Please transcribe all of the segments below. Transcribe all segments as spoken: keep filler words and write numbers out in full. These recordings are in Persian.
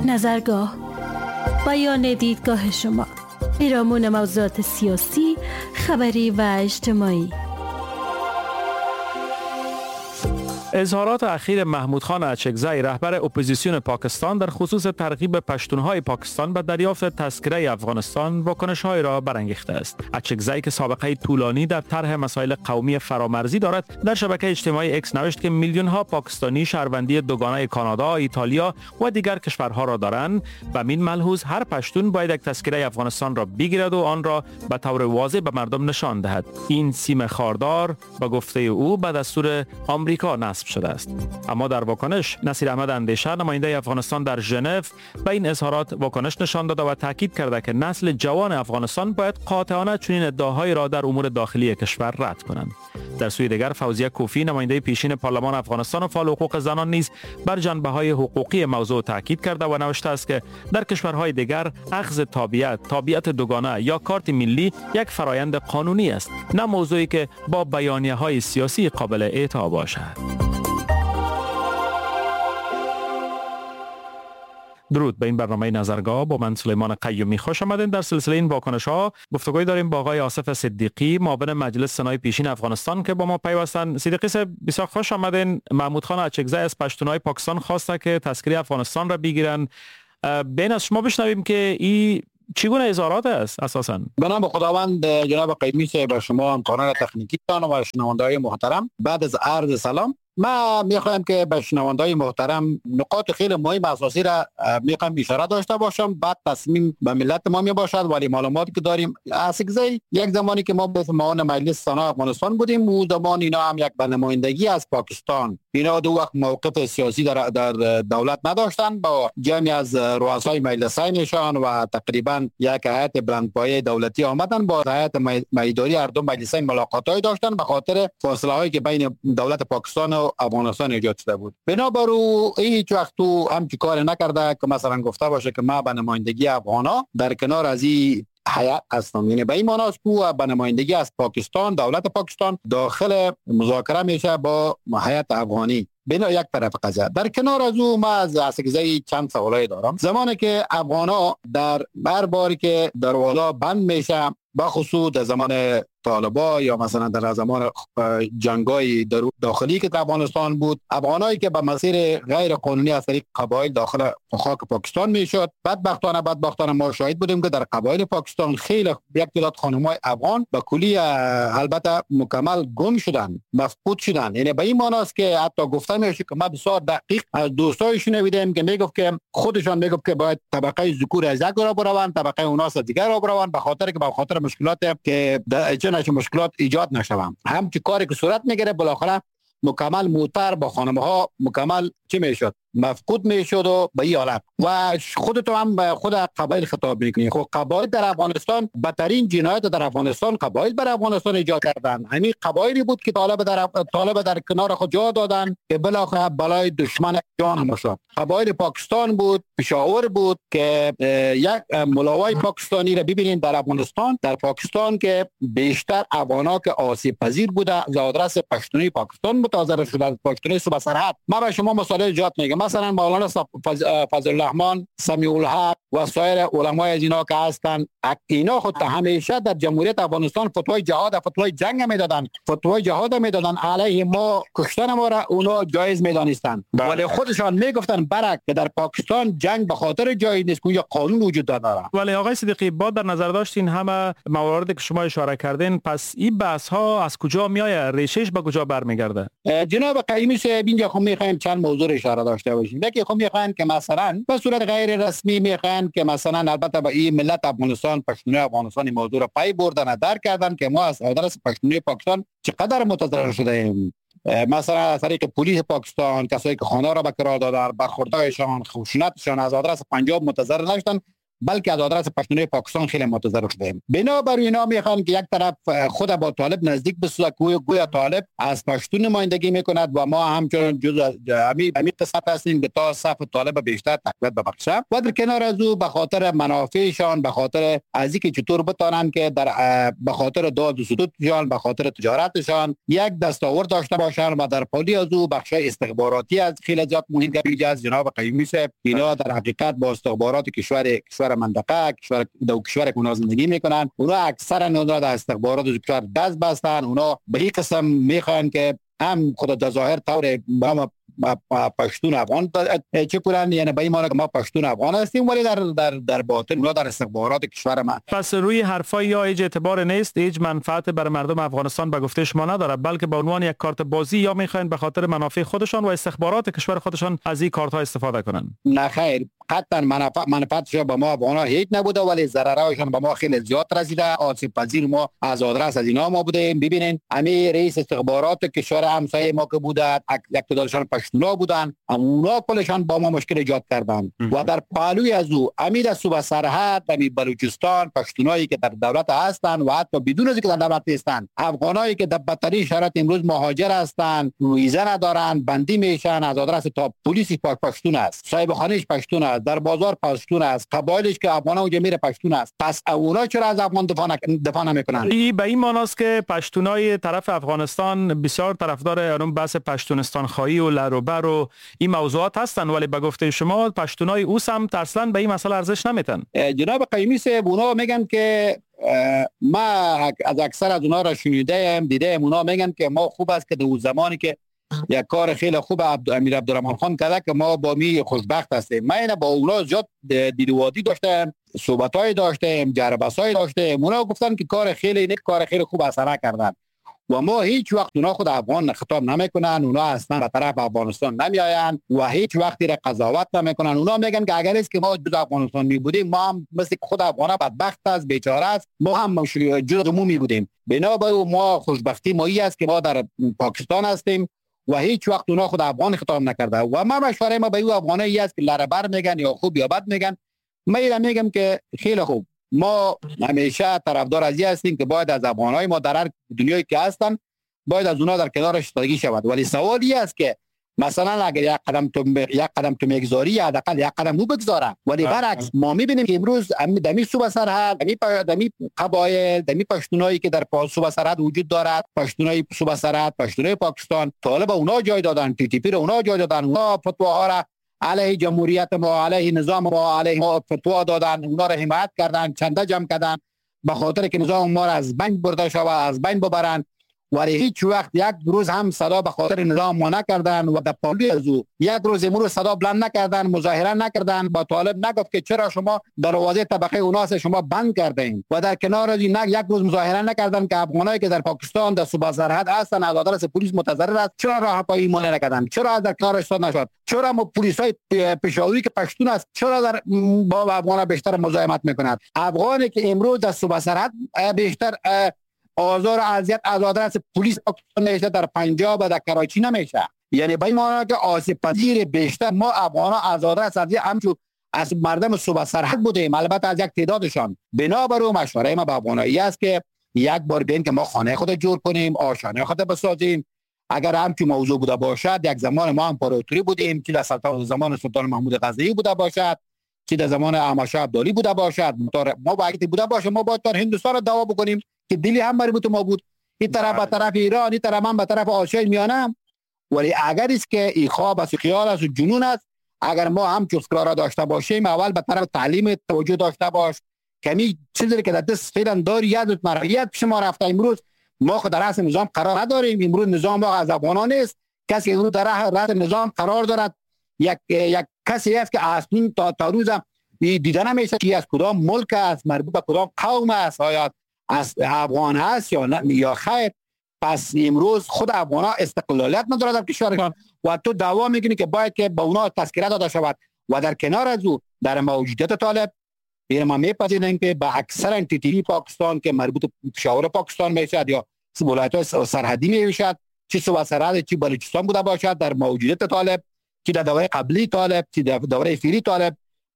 نظرگاه، بیان دیدگاه شما، پیرامون موضوعات سیاسی، خبری و اجتماعی. اظهارات اخیر محمود خان اچکزی رهبر اپوزیسیون پاکستان در خصوص ترغیب پشتونهای پاکستان به دریافت تذکره افغانستان واکنش‌های را برانگیخته است. اچکزی که سابقه طولانی در طرح مسائل قومی فرامرزی دارد، در شبکه اجتماعی اکس نوشت که میلیون‌ها پاکستانی شهروندی دوگانه کانادا، ایتالیا و دیگر کشورها را دارند و من ملحوظ هر پشتون باید یک تذکره افغانستان را بگیرد و آن را به طور واضح به مردم نشان دهد. این سیم خاردار به گفته او به دستور آمریکا نصب شده است. اما در واکنش نصیر احمد اندیشه، نماینده افغانستان در ژنو، به این اظهارات واکنش نشان داده و تاکید کرده که نسل جوان افغانستان باید قاطعانه چنین ادعاهای را در امور داخلی کشور رد کنند. در سوی دیگر فوزیه کوفی، نماینده پیشین پارلمان افغانستان و فعال حقوق زنان نیز بر جنبه‌های حقوقی موضوع تاکید کرده و نوشته است که در کشورهای دیگر اخذ تابعیت، تابعیت دوگانه یا کارت ملی یک فرایند قانونی است، نه موضوعی که با بیانیه‌های سیاسی قابل اعطا باشد. درود به این برنامه نظرگاه با من سلیمان قیومی. خوش آمدین. در سلسله این واکنش ها گفتگوی داریم با آقای آصف صدیقی، معاون مجلس سنای پیشین افغانستان که با ما پیوستن. صدیقی صاحب بسیار خوش آمدین. محمود خان اچکزی از پشتونهای پاکستان خواسته که تذکره افغانستان را بگیرن. بین از شما بشنویم که این چگونه اظهارات است اساساً؟ به نام خداوند. جناب قیومی صاحب، شما همکاران تکنیکی تان و شنونده‌های محترم، بعد از عرض سلام، ما میخوایم که به شنونده‌های محترم نقاط خیلی مهم اساسی را میخوایم اشاره داشته باشم. بعد تصمیم به ملت ما می باشد، ولی معلوماتی که داریم اچکزی یک زمانی که ما به معاون مجلس سنا افغانستان بودیم، اون زمان اینا هم یک نمایندگی از پاکستان، اینا دو وقت موقف سیاسی در, در دولت نداشتن، با جمعی از رؤسای مجلسینشان و تقریبا یک هیئت بلندپایه دولتی آمدن، با هیئت میدانی هر دو مجلسین ملاقاتای داشتن به خاطر فاصله هایی که بین دولت پاکستان و افغانستان ایجاد شده بود. بنابراین هیچ وقت تو هم چی کار نکرده که مثلا گفته باشه که ما به نمایندگی افغانا در کنار از این هیئت هستم. یعنی به این معنی است که به نمایندگی از پاکستان، دولت پاکستان داخل مذاکره میشه با هیئت افغانی. بنا یک طرف قضیه. در کنار از او ما از اچکزی چند سوالای دارم. زمانی که افغانا در هر باری که دروازه بند میشه، بخصوص در زمان طالبا یا مثلا در زمان جنگای داخلی که در افغانستان بود، افغانایی که به مسیر غیر قانونی از طریق قبایل داخل خاک پاکستان میشد، بدبختانه بدبختانه ما شاهد بودیم که در قبایل پاکستان خیلی یک تعداد خانم‌های افغان به کلی البته مکمل گم شدن، مفقود شدن. یعنی به این معنی است که حتی گفته میشه که ما بسیار دقیق از دوستایشون می‌دیدیم که میگفت که خودشان میگفت که باید طبقه ذکور از یک را بروند، طبقه اوناس دیگر را بروند، به خاطر که به خاطر مشکلات که چه مشکلات ایجاد نشوند. هم چه کاری که صورت میگیره بالاخره مکمل موتر با خانم ها مکمل چی میشد؟ مفقود میشد و به این حالت. و خودتو هم به خود قبایل خطاب میکنی. خب قبایل در افغانستان بدترین جنایت در افغانستان قبایل بر افغانستان ایجاد کردن. همین قبایلی بود که طالب در طالب در کنار خود جا دادن که بالاخره بلای دشمن جان هم شد. قبایل پاکستان بود، پشاور بود که یک ملاوای پاکستانی را ببینید در افغانستان، در پاکستان که بیشتر افغانا که آسیب پذیر بوده از آدرس پشتونی پاکستان متضرر شده، پشتونی صوبه سرحد. ما به شما مثال ایجاد میگم. مثلا مولانا فضل الرحمن، سمیع الحق و سایر علمای از اینا که هستن، اینا خود همیشه در جمهوریت افغانستان فتوای جهاد، فتوای جنگ میدادن، فتوای جهاد میدادن، علیه ما کشتن ما را اونا جایز میدانستن، ولی خودشان میگفتن برک که در پاکستان جنگ به خاطر جایی نیست که یا قانون وجود داره. ولی آقای صدیقی، با در نظر داشتین همه مواردی که شما اشاره کردین، پس این بحث ها از کجا میآید؟ ریشش به کجا برمیگرده؟ جناب قیومی صاحب، اینجا خب میخوایم چند موضوع اشاره داشته باشیم. یکی خب میخواین که مثلا به صورت غیر رسمی میخواین که مثلا البته با این ملت افغانستان، پشتونی افغانستان این موضوع را پای بردن، درک کردن که ما از آدرس پشتونی پاکستان چقدر متضرر شده ایم. مثلا از طریق پلیس پاکستان، کسایی که خانه را به کرار دادن، برخوردهایشان، خشونتشان از آدرس پنجاب متضرر نشدن، بلکه از آدرس پشتونای پاکستان خیلی متضرر شدیم. بنابراین اینا میخوان که یک طرف خود با طالب نزدیک بسازه، گویا گویا طالب از پشتون نمایندگی میکند و ما همچنان جزء همین همین قسمت هستیم که تا صف طالب بیشتر تقویت ببخشه و در کنار از او به خاطر منافعشان، به خاطر از اینکه چطور بتانن که در به خاطر داد و ستودشان، به خاطر تجارتشان یک دستاورد داشته باشند و در پالی از او بخش استخباراتی از خیلی زیاد مهم گپی از جناب قیومی صاحب، اینا در حقیقت با استخبارات کشور کشور منطقه کشور دو کشور که اونا زندگی میکنن، اونا اکثرا اونا در استخبارات کشور دست بستن. اونا به این قسم میخوان که هم خود در ظاهر طور ما پشتون افغان چه کنن، یعنی به این معنی که ما پشتون افغان هستیم، ولی در در در باطن اونا در استخبارات کشور ما. پس روی حرفای یا هیچ اعتبار نیست، هیچ منفعت بر مردم افغانستان به گفته شما نداره، بلکه به عنوان یک کارت بازی یا میخواین به خاطر منافع خودشان و استخبارات کشور خودشان از این کارت ها استفاده کنن. نه خیر، قطعا منفعت منفعتش به ما افغانا هیچ نبوده، ولی ضررهاشون به ما خیلی زیاد رسیده. آسیب پذیر ما از آدرس از اینا ما بودیم. ببینین همین رئیس استخبارات کشور همسایه ما که بوده، یک تعدادشان پشتونا بودن، اونا کلشان با ما مشکل ایجاد کردن و در پهلوی از او امید صوبه سرحد و بلوچستان پشتونایی که در دولت هستند و حتی بدون از اینکه در دولت هستند، افغانایی که در بدترین شرایط امروز مهاجر هستند، ویزا ندارن، بندی میشن، از آدرس تا پلیس پشتون است، صاحب خانهش پشتون است، در بازار پشتون است، قبایلش که افغانا اونجا میره پشتون است. پس اونا چرا از افغان دفاع دفاع نمیکنن؟ این به این معناست که پشتونای طرف افغانستان بسیار طرفدار اون بحث پشتونستان خواهی و لروبر و این موضوعات هستن، ولی به گفته شما پشتونای او سمت اصلا به این مسئله ارزش نمیتن. جناب قیومی صاحب اونا میگن که ما از اکثر از اونا را شنیدم دیدم، اونا میگن که ما خوب است که در زمانی که یک کار خیلی خوب عبد امیر عبدالرحمن خان کرده که ما با می خوشبخت هستیم. من با اونا زیاد دیدوادی داشتم، صحبتای داشتم، جربسای داشتم. اونا گفتن که کار خیلی نیک، کار خیلی خوب اثر کردن و ما هیچ وقت اونا خود افغان خطاب نمیکنن، اونا اصلا به طرف افغانستان نمیآین و هیچ وقتی را قضاوت نمیکنن. اونا میگن که اگر است که ما جز افغانستان می بودیم، ما هم مثل خود افغانا بدبخت است، بیچاره است، ما هم جز مو می بودیم. بنابراین ما خوشبختی ما است که ما در پاکستان هستیم و هیچ وقت اونا خود افغان خطاب نکرده و ما مشوره ما به او افغانایی است که لربر میگن یا خوب یا بد میگن. من میگم که خیلی خوب، ما همیشه طرفدار از این هستیم که باید از افغانای ما در هر دنیایی که هستن باید از اونا در کنارش ایستادگی شود، ولی سوالی است که مثلا اگر یک قدم تو یک قدم تو میگذاری حداقل یک قدم او بگذاره. ولی برعکس ما میبینیم که امروز دمی صوبه سرحد، دمی دمی قبایل، دمی پشتونایی که در صوبه سرحد وجود دارد، پشتونای صوبه سرحد، پشتونای پاکستان، طالب اونا جای دادن، تی تی پی رو اونا جای دادن، اونا فتواها را علیه جمهوریت ما، علیه نظام ما، علیه ما فتوا دادن، اونا را حمایت کردن، چنده جمع کردن به خاطر که نظام ما را از بین برده شود، از بین ببرن. ولی هیچ وقت یک روز هم صدا به خاطر نظام ما نکردن و در پالی از او یک روز امروز صدا بلند نکردن، مظاهره نکردن، با طالب نگفت که چرا شما دروازه طبقه اوناس شما بند کردین و در کنار از این یک روز مظاهره نکردن که افغانایی که در پاکستان در صوبه سرحد هستن از آدرس پلیس متضرر است، چرا راه پای ایمان نکردن، چرا از در کنار ایستاد نشد، چرا ما پلیسای پشاوری که پشتون است چرا در با افغان بیشتر مزاحمت میکنند؟ افغانی که امروز در صوبه سرحد بیشتر آزار و اذیت از آدرس پلیس پاکستان نمیشه، در پنجاب و در کراچی نمیشه. یعنی به این معنی که آسیب پذیر بیشتر ما افغانا از آدرس از همچون از مردم صوبه سرحد بودیم، البته از یک تعدادشان. بنابراین مشوره ما به افغانایی است که یک بار بین که ما خانه خود جور کنیم، آشانه خود بسازیم. اگر همچون موضوع بوده باشد، یک زمان ما امپراتوری بودیم که در سلطنت زمان سلطان محمود غزنوی بوده باشد، که در زمان احمدشاه ابدالی بوده باشد، ما باید بوده باشه ما باید تا هندوستان دعوا بکنیم که دلی هم مربوط ما بود، این طرف به طرف ایران، این طرف هم به طرف آسیای میانه. ولی اگر است که این خواب است، خیال است و جنون است، اگر ما هم چسکرا را داشته باشیم، اول به طرف تعلیم توجه داشته باش، کمی چیزی که در دست فعلا داری یاد مرحیت پیش ما رفته. امروز ما خود در رأس نظام قرار نداریم، امروز نظام ما از افغانان نیست، کسی امروز در رأس نظام قرار دارد یک یک کسی است که اصلا تا تا روز دیده نمیشه که از کدام ملک است، مربوط به کدام قوم است، آیا از افغان هست یا نه یا خیر. پس امروز خود افغان ها استقلالیت ندارد در کشورشان و تو دعوا میکنی که باید که به اونا تذکره داده شود و در کنار از او در موجودیت طالب این ما میپذیریم که به اکثر انتیتی پاکستان که مربوط به پشاور پاکستان میشد یا ولایت سرحدی میشد، چه صوبه سرحد چه بلوچستان بوده باشد، در موجودیت طالب، چه در دوره قبلی طالب، چه در دوره فعلی طالب،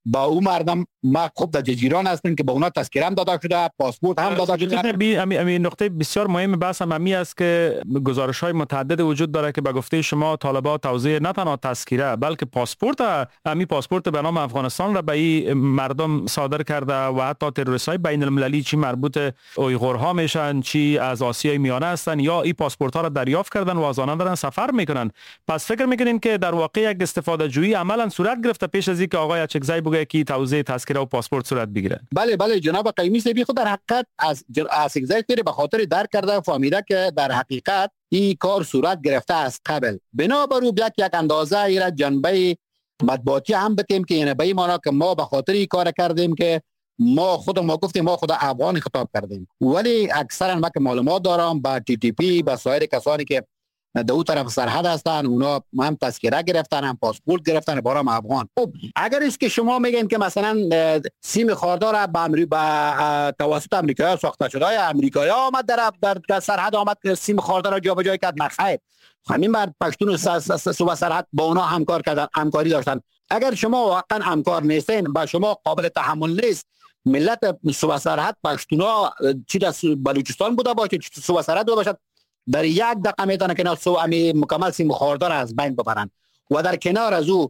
با اون مردم ما خوب در جزیران هستن که با اونا تذکره هم داده شده، پاسپورت هم داده شده. بی امی امی نقطه بسیار مهم بحث هم امی است که گزارش‌های متعدد وجود داره که به گفته شما طالبان توزیع نه تنها تذکره بلکه پاسپورت، امی پاسپورت به نام افغانستان را به این مردم صادر کرده و حتی تروریست‌های بین المللی چی مربوط اویغورها میشن چی از آسیای میانه هستن یا این پاسپورت‌ها را دریافت کردن و از آنها دارن سفر میکنن. پس فکر میکنین که در واقع یک استفاده جویی عملاً صورت گرفته پیش از اینکه آقای اچکزی بگه که توزیع تذکره و پاسپورت صورت بگیره؟ بله بله جناب قیمی صاحب خود در حقیقت از اچکزی پیری به خاطر درک کرده فهمیده که در حقیقت این کار صورت گرفته از قبل. بنابراین یک یک اندازه ایرا جنبه مطبوعاتی هم بتیم که یعنی به این معنی که ما به خاطر این کار کردیم که ما خود ما گفتیم ما خود افغان خطاب کردیم، ولی اکثرا ما که معلومات دارم با تی تی پی با سایر کسانی که دو طرف سرحد هستن اونا هم تذکره گرفتن هم پاسپورت گرفتن برام افغان. خب اگر است که شما میگین که مثلا سیم خاردار به امریکا توسط امریکا ساخته شده یا امریکایی آمد در در سرحد آمد که سیم خاردار را جابجا کرد، نخیر همین بر پشتون صوبه سرحد با اونا همکار کردن، همکاری داشتن. اگر شما واقعا همکار نیستین با شما قابل تحمل نیست ملت صوبه سرحد پشتونا چی در بلوچستان بوده باشه چی صوبه سرحد بوده باشد در یک دقیقه میتونه که نسو امی مکمل سیم خاردار از بین ببرن و در کنار از او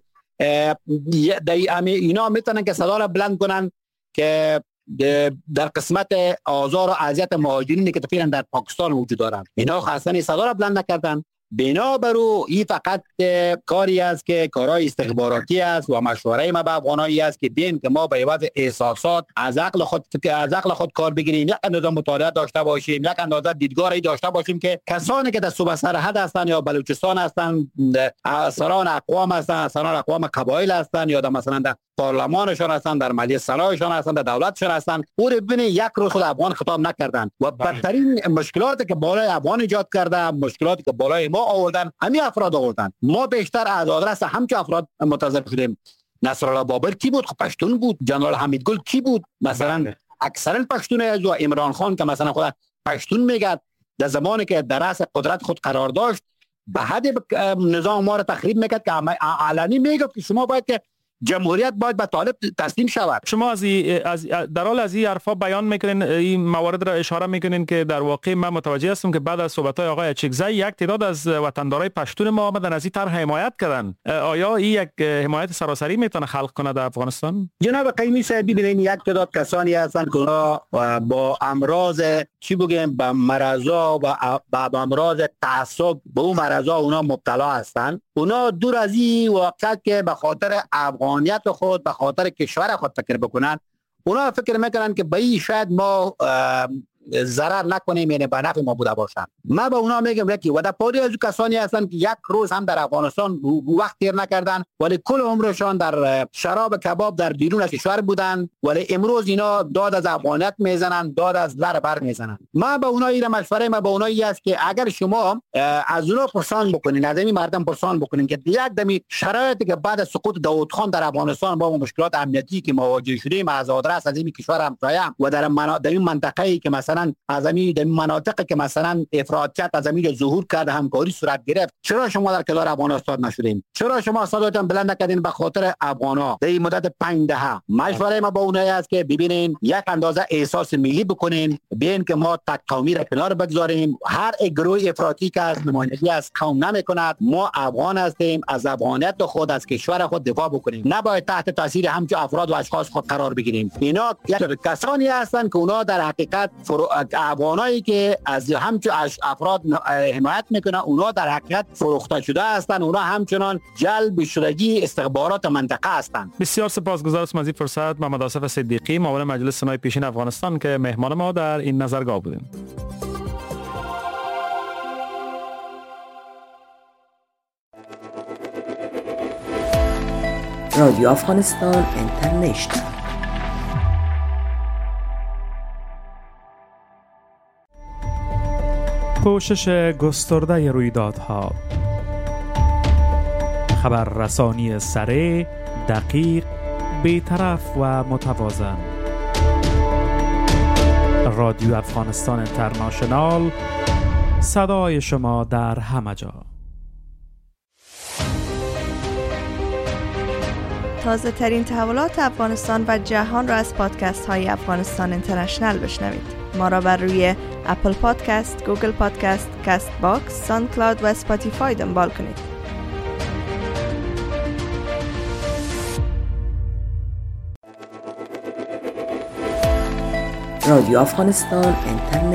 امی اینا میتونن که صدا را بلند کنن که در قسمت آزار و اذیت مهاجرینی که تقریبا در پاکستان وجود دارن اینا خاصه صدا را بلند نکردن. بنابراین این فقط کاری است که کارهای استخباراتی است و مشوره ما به افغانایی است که بین که ما به عوض احساسات از عقل خود از عقل خود کار بگیریم، یک اندازه مطالعه داشته باشیم، یک اندازه دیدگاهی داشته باشیم که کسانی که در صوبه سرحد هستند یا بلوچستان هستند، سران اقوام هستند، سران اقوام قبایل هستند یا در مثلا در پارلمانشان هستند، در مجلس سنایشان هستند، در دولتشان هستند، او رو ببینید یک روز خود افغان خطاب نکردند و بدترین مشکلاتی که بالای افغان ایجاد کرده، مشکلاتی که بالای ما آوردن همین افراد آوردن. ما بیشتر از آدرس همچه افراد متضرر شدیم. نصرالله بابر کی بود؟ خب پشتون بود. جنرال حمیدگل کی بود؟ مثلا اکثرا پشتون است و عمران خان که مثلا خود پشتون میگه در زمانی که در رأس قدرت خود قرار داشت به حد نظام ما را تخریب میکرد که علنی میگفت که شما باید که جمهوریت باید به طالب تسلیم شود. شما از, از در حال از این حرفا بیان میکنین، این موارد را اشاره میکنین که در واقع من متوجه هستم که بعد از صحبت‌های آقای اچکزی یک تعداد از وطندارای پشتون ما آمدن از این طرح حمایت کردن. آیا این یک حمایت سراسری میتونه خلق کنه در افغانستان؟ جناب قیمی صاحب ببینید یک تعداد کسانی هستن که با امراض چی بگیم با مرضا و با امراض تعصب به اون مرضا اونا مبتلا هستن. اونا دور از این واقعیت که به خاطر افغانیت خود به خاطر کشور خود فکر بکنن، اونا فکر میکنن که به این شاید ما ضرر نکنیم یعنی به نفع ما بوده باشن. من به اونا میگم که و در پاری از کسانی هستن که یک روز هم در افغانستان وقت تیر نکردن ولی کل عمرشان در شراب کباب در بیرون از کشور بودن، ولی امروز اینا داد از افغانیت میزنن، داد از لر بر میزنن. من به اونا اینا مشوره ما به اونایی است که اگر شما از اونا پرسان بکنین، از این مردم پرسان بکنین که یک دمی شرایطی که بعد از سقوط داوود خان در افغانستان با مشکلات امنیتی که مواجه شدیم از آدرس از این کشور همسایه و در این منطقه‌ای که مثلا از این مناطقی که مثلا افراطیت از این ظهور کرده همکاری صورت گرفت، چرا شما در کنار افغانستان نشدین؟ چرا شما صداتون بلند نکردین به خاطر افغانا در این مدت پنج دهه؟ مشوره ما با اونایی است که ببینین یک اندازه احساس ملی بکنین، ببین که ما تک قومی را کنار بگذاریم. هر گروه افراطی که از نمایندگی از قوم نمیکند، ما افغان هستیم، از افغانیت خود از کشور خود دفاع بکنیم، نباید تحت تاثیر همچون افراد و اشخاص خود قرار بگیریم. اینا یک کسانی هستند که اونا در حقیقت فرو... افغانایی که از همچون افراد حمایت میکنن اونا در حقیقت فروخته شده هستند، اونا همچنان جلب شدگی استخبارات منطقه هستند. بسیار سپاسگزار از این فرصت. محمد آصف صدیقی، معاون مجلس سنای پیشین افغانستان که مهمان ما در این نظرگاه بودیم. رادیو افغانستان اینترنشنال. کوشش گسترده رویدادها، خبررسانی سریع، دقیق، بی‌طرف و متوازن. رادیو افغانستان اینترنشنال، صدای شما در همه جا. تازه ترین تحولات افغانستان و جهان را از پادکست های افغانستان اینترنشنل بشنوید. ما را بر روی اپل پادکست، گوگل پادکست، کست باکس، ساوند کلاود و اسپاتیفای دنبال کنید. رادیو افغانستان اینترنت